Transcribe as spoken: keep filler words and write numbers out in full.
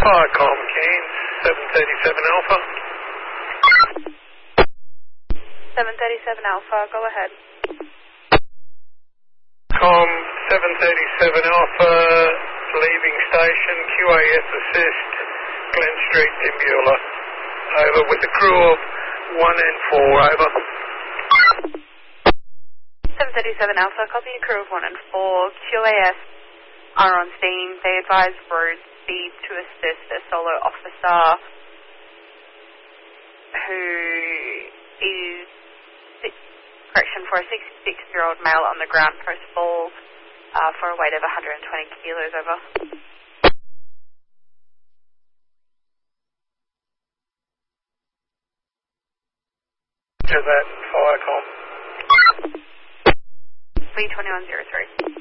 Firecom, Cairns, seven thirty-seven Alpha. seven thirty-seven Alpha, go ahead. Com, seven thirty-seven Alpha, leaving station, Q A S assist, Glen Street, Dimbula. Over with a crew of one and four, over. seven thirty-seven Alpha, copy, a crew of one and four, Q A S are on scene. They advise road speed to assist a solo officer who is, six, correction, for a sixty-six-year-old male on the ground post fall uh, for a weight of one hundred twenty kilos, over. To that, Firecom. B twenty-one zero three.